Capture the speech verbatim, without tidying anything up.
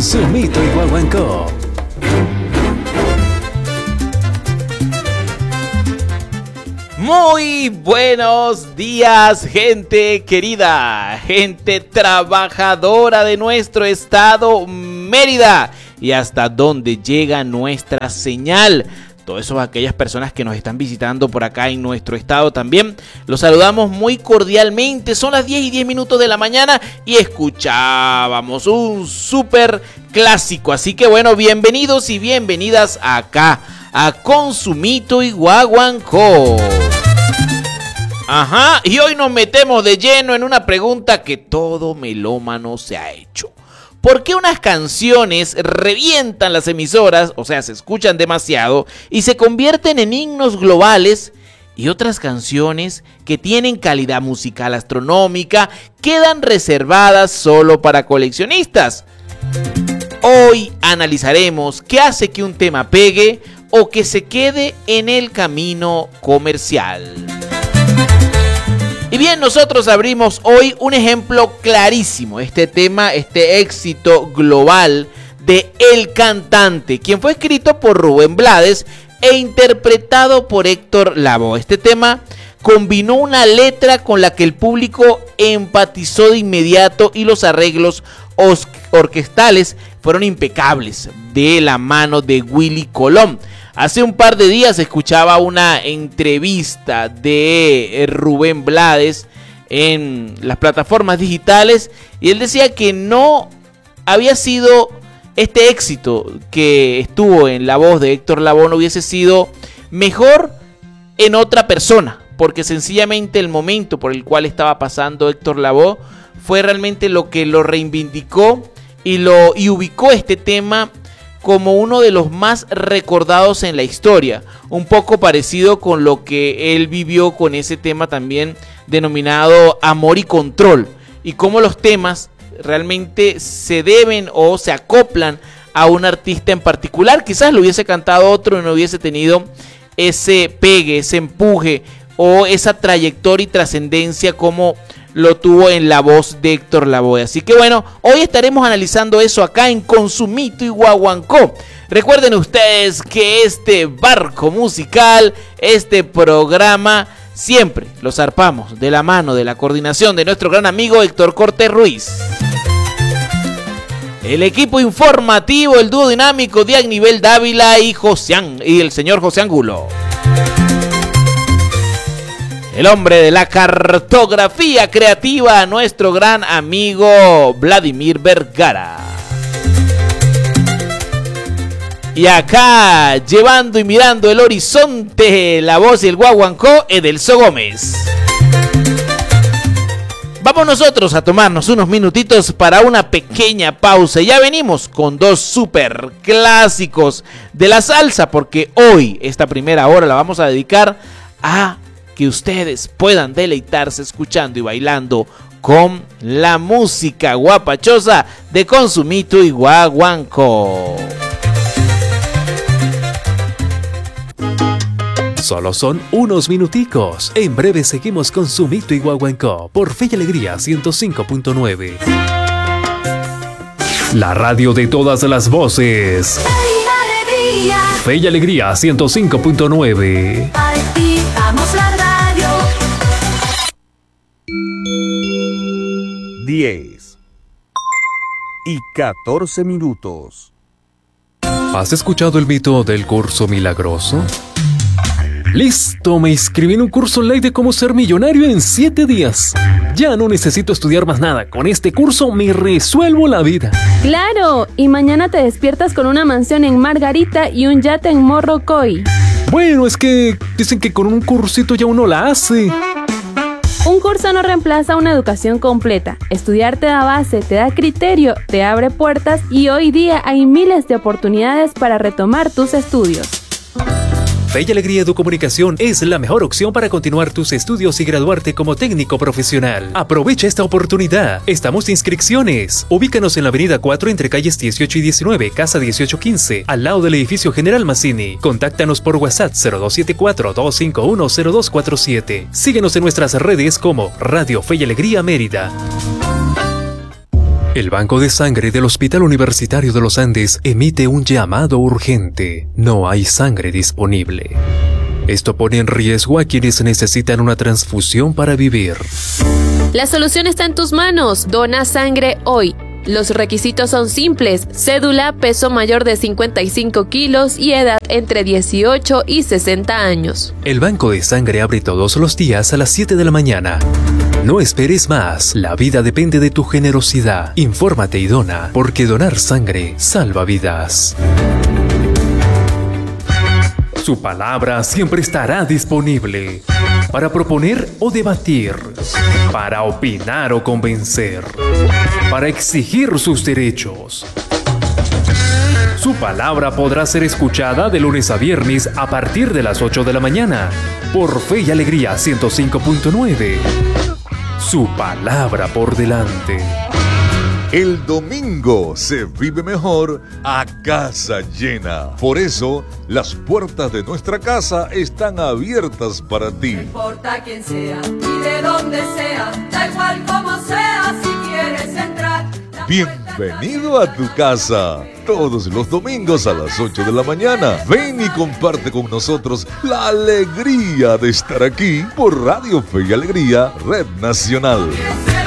Consumito y Guaguancó. Muy buenos días, gente querida, gente trabajadora de nuestro estado Mérida y hasta donde llega nuestra señal. Todos esos aquellas personas que nos están visitando por acá en nuestro estado también, los saludamos muy cordialmente. Son las diez y diez minutos de la mañana y escuchábamos un súper clásico. Así que bueno, bienvenidos y bienvenidas acá a Consumito y Guaguancó. Ajá, y hoy nos metemos de lleno en una pregunta que todo melómano se ha hecho. ¿Por qué unas canciones revientan las emisoras, o sea, se escuchan demasiado, y se convierten en himnos globales, y otras canciones que tienen calidad musical astronómica quedan reservadas solo para coleccionistas? Hoy analizaremos qué hace que un tema pegue o que se quede en el camino comercial. Y bien, nosotros abrimos hoy un ejemplo clarísimo, este tema, este éxito global de El Cantante, quien fue escrito por Rubén Blades e interpretado por Héctor Lavoe. Este tema combinó una letra con la que el público empatizó de inmediato y los arreglos orquestales fueron impecables de la mano de Willy Colón. Hace un par de días escuchaba una entrevista de Rubén Blades en las plataformas digitales y él decía que no había sido este éxito que estuvo en la voz de Héctor Lavoe, no hubiese sido mejor en otra persona, porque sencillamente el momento por el cual estaba pasando Héctor Lavoe fue realmente lo que lo reivindicó y, lo, y ubicó este tema como uno de los más recordados en la historia, un poco parecido con lo que él vivió con ese tema también denominado Amor y Control, y cómo los temas realmente se deben o se acoplan a un artista en particular. Quizás lo hubiese cantado otro y no hubiese tenido ese pegue, ese empuje o esa trayectoria y trascendencia como lo tuvo en la voz de Héctor Lavoe. Así que bueno, hoy estaremos analizando eso acá en Consumito y Guaguancó. Recuerden ustedes que este barco musical, este programa, siempre lo zarpamos de la mano de la coordinación de nuestro gran amigo Héctor Cortés Ruiz. El equipo informativo, el dúo dinámico de Agnivel Dávila y, Josian, y el señor José Angulo. El hombre de la cartografía creativa, nuestro gran amigo Vladimir Vergara. Y acá, llevando y mirando el horizonte, la voz y el guaguancó, Edelso Gómez. Vamos nosotros a tomarnos unos minutitos para una pequeña pausa. Ya venimos con dos super clásicos de la salsa, porque hoy, esta primera hora, la vamos a dedicar a que ustedes puedan deleitarse escuchando y bailando con la música guapachosa de Consumito y Guaguancó. Solo son unos minuticos. En breve seguimos con Consumito y Guaguancó por Fe y Alegría ciento cinco punto nueve. La radio de todas las voces. Fe y Alegría. Fe y Alegría ciento cinco punto nueve. Activamos la radio. diez y catorce minutos. ¿Has escuchado el mito del curso milagroso? Listo, me inscribí en un curso online de cómo ser millonario en siete días. Ya no necesito estudiar más nada. Con este curso me resuelvo la vida. ¡Claro! Y mañana te despiertas con una mansión en Margarita y un yate en Morrocoy. Bueno, es que dicen que con un cursito ya uno la hace. Un curso no reemplaza una educación completa. Estudiar te da base, te da criterio, te abre puertas y hoy día hay miles de oportunidades para retomar tus estudios. Fe y Alegría Educomunicación es la mejor opción para continuar tus estudios y graduarte como técnico profesional. Aprovecha esta oportunidad. Estamos de inscripciones. Ubícanos en la avenida cuatro entre calles dieciocho y diecinueve, casa dieciocho quince, al lado del edificio General Mazzini. Contáctanos por WhatsApp cero dos siete cuatro, dos cinco uno, cero dos cuatro siete. Síguenos en nuestras redes como Radio Fe y Alegría Mérida. El Banco de Sangre del Hospital Universitario de los Andes emite un llamado urgente. No hay sangre disponible. Esto pone en riesgo a quienes necesitan una transfusión para vivir. La solución está en tus manos. Dona sangre hoy. Los requisitos son simples: cédula, peso mayor de cincuenta y cinco kilos y edad entre dieciocho y sesenta años. El Banco de Sangre abre todos los días a las siete de la mañana. No esperes más. La vida depende de tu generosidad. Infórmate y dona, porque donar sangre salva vidas. Su palabra siempre estará disponible para proponer o debatir, para opinar o convencer, para exigir sus derechos. Su palabra podrá ser escuchada de lunes a viernes a partir de las ocho de la mañana por Fe y Alegría ciento cinco punto nueve. Su palabra por delante. El domingo se vive mejor a casa llena. Por eso, las puertas de nuestra casa están abiertas para ti. No importa quién sea y de dónde sea, da igual como sea, si quieres entrar. Bienvenido a tu casa. Todos los domingos a las ocho de la mañana. Ven y comparte con nosotros la alegría de estar aquí por Radio Fe y Alegría, Red Nacional.